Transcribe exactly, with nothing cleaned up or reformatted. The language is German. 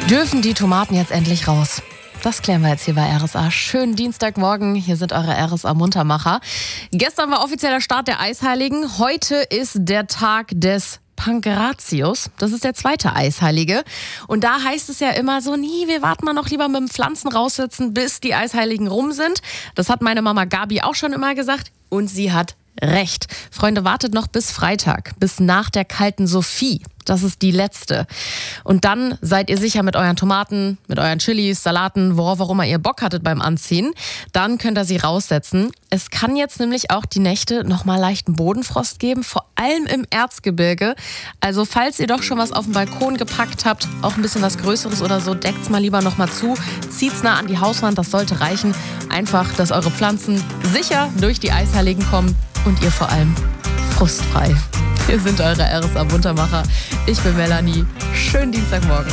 Dürfen die Tomaten jetzt endlich raus? Das klären wir jetzt hier bei R S A. Schönen Dienstagmorgen, hier sind eure R S A-Muntermacher. Gestern war offizieller Start der Eisheiligen. Heute ist der Tag des Pankratius. Das ist der zweite Eisheilige. Und da heißt es ja immer so, nie, wir warten mal noch lieber mit dem Pflanzen raussitzen, bis die Eisheiligen rum sind. Das hat meine Mama Gabi auch schon immer gesagt. Und sie hat recht. Freunde, wartet noch bis Freitag, bis nach der kalten Sophie. Das ist die letzte. Und dann seid ihr sicher mit euren Tomaten, mit euren Chilis, Salaten, worauf auch immer ihr Bock hattet beim Anziehen. Dann könnt ihr sie raussetzen. Es kann jetzt nämlich auch die Nächte nochmal leichten Bodenfrost geben, vor allem im Erzgebirge. Also falls ihr doch schon was auf dem Balkon gepackt habt, auch ein bisschen was Größeres oder so, deckt's mal lieber nochmal zu. Zieht's nah an die Hauswand, das sollte reichen. Einfach, dass eure Pflanzen sicher durch die Eisheiligen kommen und ihr vor allem frustfrei. Hier sind eure R S A-Muntermacher. Ich bin Melanie. Schönen Dienstagmorgen.